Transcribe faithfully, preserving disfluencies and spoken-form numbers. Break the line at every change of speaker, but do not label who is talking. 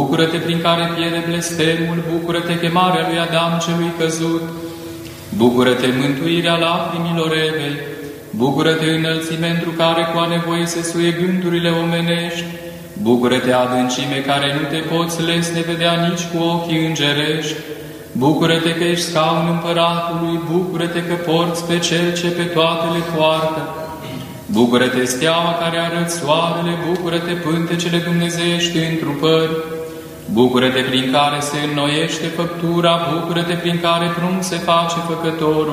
Bucură-te prin care pierde blestemul, bucură-te chemarea lui Adam celui căzut, bucură-te mântuirea lacrimilor Evei, bucură-te înălțime pentru care cu a nevoie se suie gândurile omenești, bucură-te adâncime care nu te poți lesne vedea nici cu ochii îngerești, bucură-te că ești scaun împăratului, bucură-te că porți pe cel ce pe toate le poartă, bucură-te steaua care arăți soarele, bucură-te pântecele dumnezeiești întrupări, bucură-te prin care se înnoiește făptura, bucură-te prin care prunc se face făcătorul,